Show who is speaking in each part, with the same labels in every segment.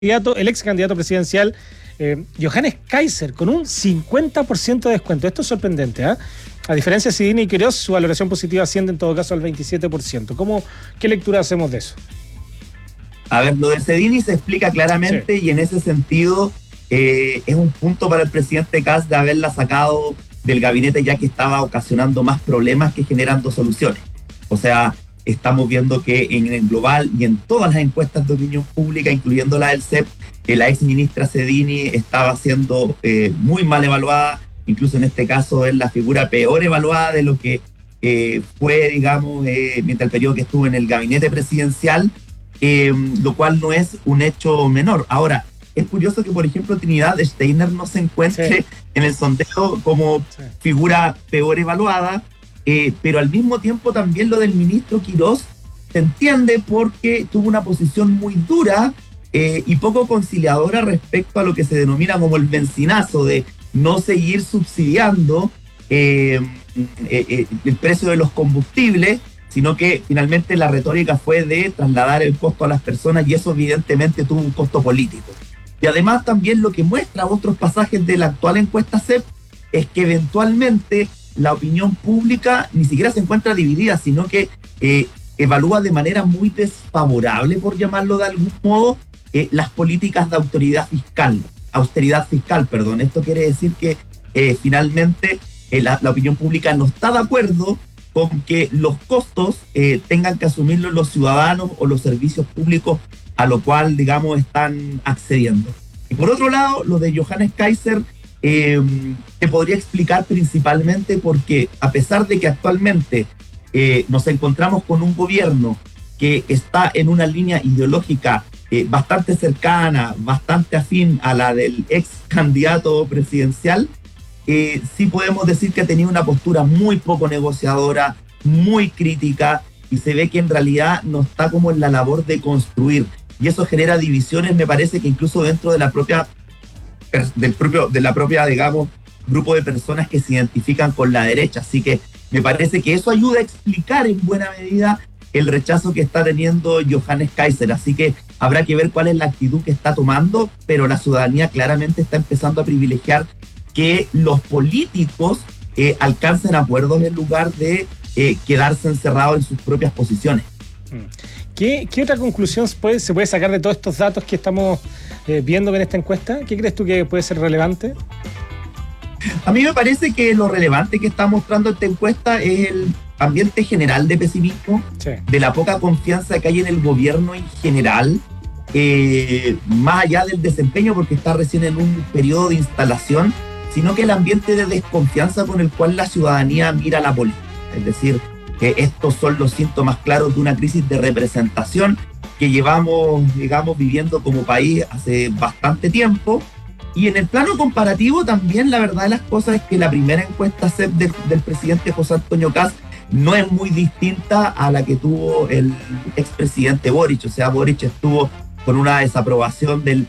Speaker 1: el ex candidato presidencial Johannes Kaiser con un 50% de descuento. Esto es sorprendente, ¿eh? A diferencia de Cedini y Quirós, su valoración positiva asciende en todo caso al 27%. ¿Qué lectura hacemos de eso?
Speaker 2: A ver, lo de Cedini se explica claramente, sí. Y en ese sentido es un punto para el presidente Kast de haberla sacado del gabinete, ya que estaba ocasionando más problemas que generando soluciones. O sea, estamos viendo que en el global y en todas las encuestas de opinión pública, incluyendo la del CEP, la ex ministra Cedini estaba siendo muy mal evaluada. Incluso en este caso es la figura peor evaluada de lo que fue, digamos, mientras el periodo que estuvo en el gabinete presidencial, lo cual no es un hecho menor. Ahora, es curioso que, por ejemplo, Trinidad Steiner no se encuentre en el sondeo como figura peor evaluada, pero al mismo tiempo también lo del ministro Quirós se entiende porque tuvo una posición muy dura y poco conciliadora respecto a lo que se denomina como el bencinazo de no seguir subsidiando el precio de los combustibles, sino que finalmente la retórica fue de trasladar el costo a las personas, y eso evidentemente tuvo un costo político. Y además también lo que muestra otros pasajes de la actual encuesta CEP es que eventualmente la opinión pública ni siquiera se encuentra dividida, sino que evalúa de manera muy desfavorable, por llamarlo de algún modo, las políticas de austeridad fiscal. Esto quiere decir que finalmente la opinión pública no está de acuerdo con que los costos tengan que asumirlos los ciudadanos o los servicios públicos a lo cual, digamos, están accediendo. Y por otro lado, lo de Johannes Kaiser te podría explicar principalmente porque, a pesar de que actualmente nos encontramos con un gobierno que está en una línea ideológica bastante cercana, bastante afín a la del ex candidato presidencial, sí podemos decir que ha tenido una postura muy poco negociadora, muy crítica, y se ve que en realidad no está como en la labor de construir, y eso genera divisiones, me parece que incluso dentro de la propia digamos, grupo de personas que se identifican con la derecha. Así que me parece que eso ayuda a explicar en buena medida el rechazo que está teniendo Johannes Kaiser. Así que habrá que ver cuál es la actitud que está tomando, pero la ciudadanía claramente está empezando a privilegiar que los políticos alcancen acuerdos en lugar de quedarse encerrados en sus propias posiciones.
Speaker 1: ¿Qué otra conclusión se puede sacar de todos estos datos que estamos viendo en esta encuesta? ¿Qué crees tú que puede ser relevante?
Speaker 2: A mí me parece que lo relevante que está mostrando esta encuesta es el ambiente general de pesimismo, de la poca confianza que hay en el gobierno en general, más allá del desempeño, porque está recién en un periodo de instalación, sino que el ambiente de desconfianza con el cual la ciudadanía mira la política. Es decir, que estos son los síntomas claros de una crisis de representación que llevamos, digamos, viviendo como país hace bastante tiempo. Y en el plano comparativo también la verdad de las cosas es que la primera encuesta CEP del presidente José Antonio Kast no es muy distinta a la que tuvo el expresidente Boric. O sea, Boric estuvo con una desaprobación del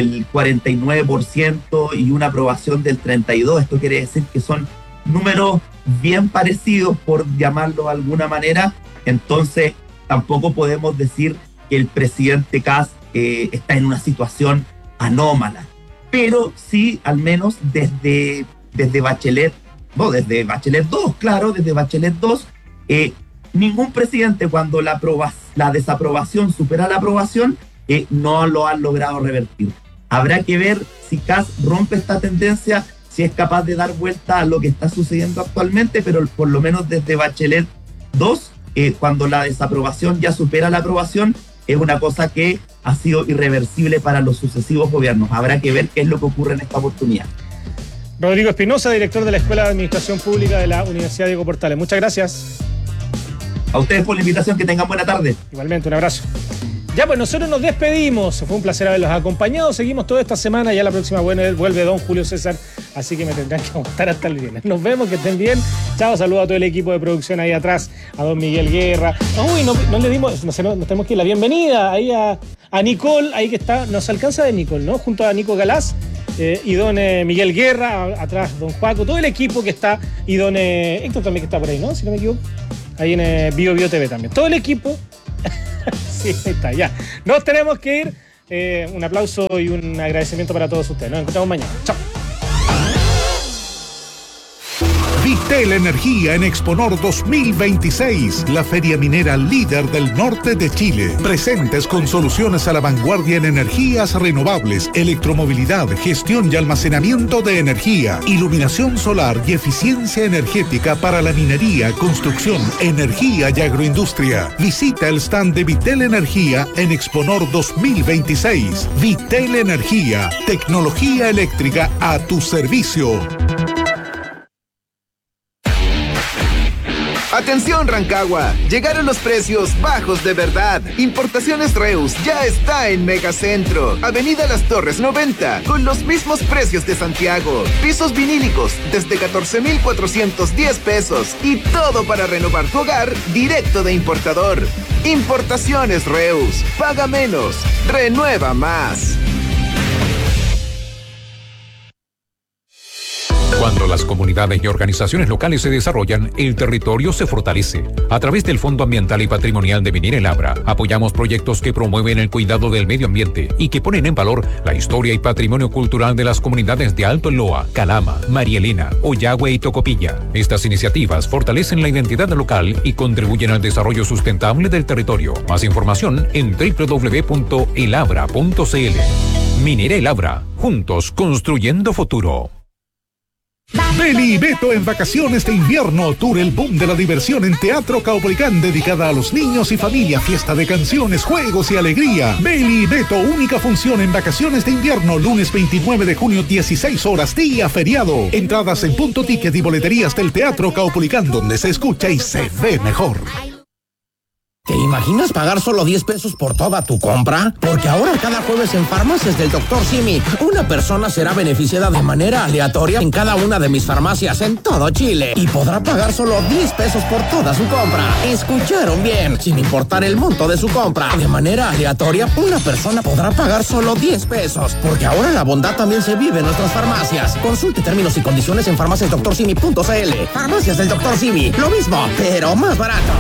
Speaker 2: 49% y una aprobación del 32%. Esto quiere decir que son números bien parecidos, por llamarlo de alguna manera. Entonces tampoco podemos decir que el presidente Kast está en una situación anómala, pero sí, al menos desde Bachelet 2, claro, desde Bachelet 2, ningún presidente, cuando la desaprobación supera la aprobación, no lo han logrado revertir. Habrá que ver si Kast rompe esta tendencia, si es capaz de dar vuelta a lo que está sucediendo actualmente, pero por lo menos desde Bachelet 2, cuando la desaprobación ya supera la aprobación, es una cosa que ha sido irreversible para los sucesivos gobiernos. Habrá que ver qué es lo que ocurre en esta oportunidad.
Speaker 1: Rodrigo Espinosa, director de la Escuela de Administración Pública de la Universidad Diego Portales. Muchas gracias.
Speaker 2: A ustedes por la invitación, que tengan buena tarde.
Speaker 1: Igualmente, un abrazo. Ya, pues nosotros nos despedimos. Fue un placer haberlos acompañado. Seguimos toda esta semana. Ya la próxima vuelve don Julio César, así que me tendrán que aguantar hasta el viernes. Nos vemos, que estén bien. Chao, saludos a todo el equipo de producción ahí atrás, a don Miguel Guerra. Uy, no le dimos, nos tenemos que ir la bienvenida ahí a Nicole, ahí que está, nos alcanza de Nicole, ¿no? Junto a Nico Galás. Y don Miguel Guerra, atrás don Juaco, todo el equipo que está, y don Héctor también que está por ahí, ¿no? Si no me equivoco. Ahí en Bio TV también. Todo el equipo. Sí, ahí está, ya. Nos tenemos que ir. Un aplauso y un agradecimiento para todos ustedes. Nos encontramos mañana. Chao.
Speaker 3: Vitel Energía en Exponor 2026, la feria minera líder del norte de Chile. Presentes con soluciones a la vanguardia en energías renovables, electromovilidad, gestión y almacenamiento de energía, iluminación solar y eficiencia energética para la minería, construcción, energía y agroindustria. Visita el stand de Vitel Energía en Exponor 2026. Vitel Energía, tecnología eléctrica a tu servicio.
Speaker 4: Atención Rancagua, llegaron los precios bajos de verdad. Importaciones Reus ya está en Megacentro, Avenida Las Torres 90, con los mismos precios de Santiago. Pisos vinílicos desde 14,410 pesos y todo para renovar tu hogar directo de importador. Importaciones Reus, paga menos, renueva más.
Speaker 5: Cuando las comunidades y organizaciones locales se desarrollan, el territorio se fortalece. A través del Fondo Ambiental y Patrimonial de Minera El Abra, apoyamos proyectos que promueven el cuidado del medio ambiente y que ponen en valor la historia y patrimonio cultural de las comunidades de Alto Loa, Calama, María Elena, Ollagüe y Tocopilla. Estas iniciativas fortalecen la identidad local y contribuyen al desarrollo sustentable del territorio. Más información en www.elabra.cl. Minera El Abra, juntos construyendo futuro.
Speaker 3: Beli y Beto en vacaciones de invierno, tour el boom de la diversión en Teatro Caupolicán, dedicada a los niños y familia, fiesta de canciones, juegos y alegría. Beli y Beto, única función en vacaciones de invierno, lunes 29 de junio, 16 horas, día feriado. Entradas en Punto Ticket y boleterías del Teatro Caupolicán, donde se escucha y se ve mejor.
Speaker 6: ¿Te imaginas pagar solo 10 pesos por toda tu compra? Porque ahora cada jueves en Farmacias del Dr. Simi, una persona será beneficiada de manera aleatoria en cada una de mis farmacias en todo Chile y podrá pagar solo 10 pesos por toda su compra. ¿Escucharon bien? Sin importar el monto de su compra. De manera aleatoria, una persona podrá pagar solo 10 pesos. Porque ahora la bondad también se vive en nuestras farmacias. Consulte términos y condiciones en farmaciasdoctorsimi.cl. Farmacias del Dr. Simi, lo mismo, pero más barato.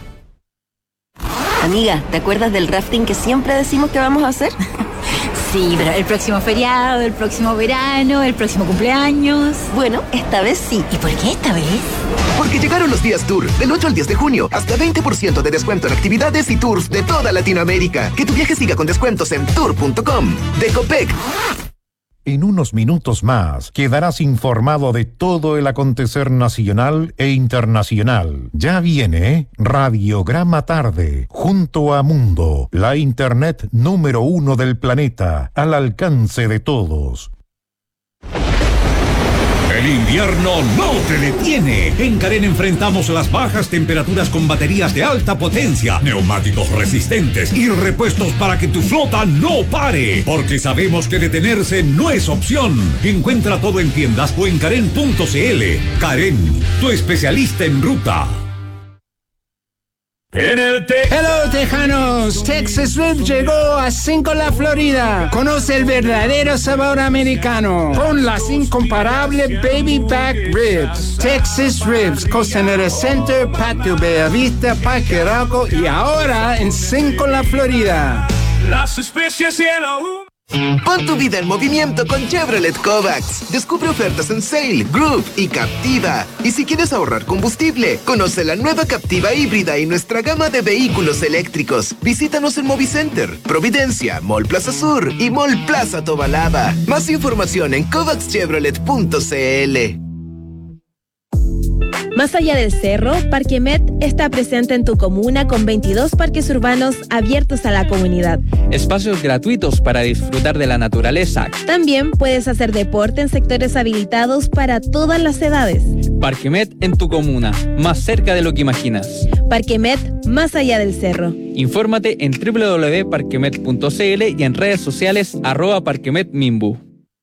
Speaker 7: Amiga, ¿te acuerdas del rafting que siempre decimos que vamos a hacer?
Speaker 8: Sí, pero el próximo feriado, el próximo verano, el próximo cumpleaños.
Speaker 7: Bueno, esta vez sí.
Speaker 8: ¿Y por qué esta vez?
Speaker 4: Porque llegaron los días Tour, del 8 al 10 de junio, hasta 20% de descuento en actividades y tours de toda Latinoamérica. Que tu viaje siga con descuentos en tour.com. De Copec.
Speaker 9: En unos minutos más quedarás informado de todo el acontecer nacional e internacional. Ya viene Radiograma Tarde, junto a Mundo, la internet número 1 del planeta, al alcance de todos.
Speaker 10: El invierno no te detiene. En Carén enfrentamos las bajas temperaturas con baterías de alta potencia, neumáticos resistentes y repuestos para que tu flota no pare. Porque sabemos que detenerse no es opción. Encuentra todo en tiendas o en Carén.cl. Carén, tu especialista en ruta.
Speaker 11: Hello Tejanos, Texas Ribs llegó a Cinco-La, Florida. Conoce el verdadero sabor americano con las incomparable Baby Back Ribs. Texas Ribs, Costanera Center, Patio Bellavista, Parque Arauco y ahora en Cinco-La, Florida.
Speaker 12: Las especies y el aún.
Speaker 4: Pon tu vida en movimiento con Chevrolet Kovacs. Descubre ofertas en Sail, Group y Captiva. Y si quieres ahorrar combustible, conoce la nueva Captiva híbrida y nuestra gama de vehículos eléctricos. Visítanos en Movicenter, Providencia, Mall Plaza Sur y Mall Plaza Tobalaba. Más información en covacschevrolet.cl.
Speaker 13: Más allá del cerro, Parquemet está presente en tu comuna con 22 parques urbanos abiertos a la comunidad.
Speaker 14: Espacios gratuitos para disfrutar de la naturaleza.
Speaker 13: También puedes hacer deporte en sectores habilitados para todas las edades.
Speaker 14: Parquemet en tu comuna, más cerca de lo que imaginas.
Speaker 13: Parquemet, más allá del cerro.
Speaker 14: Infórmate en www.parquemet.cl y en redes sociales @parquemetmimbu.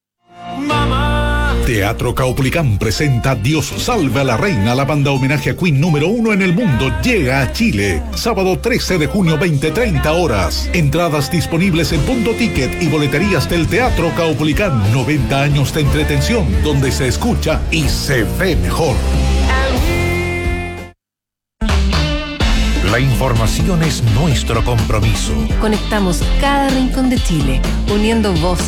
Speaker 3: Teatro Caupolicán presenta Dios salve a la reina. La banda homenaje a Queen número 1 en el mundo llega a Chile. Sábado 13 de junio, 20:30 horas. Entradas disponibles en Punto Ticket y boleterías del Teatro Caupolicán. 90 años de entretención donde se escucha y se ve mejor. La
Speaker 9: La información es nuestro compromiso.
Speaker 15: Conectamos cada rincón de Chile, uniendo voces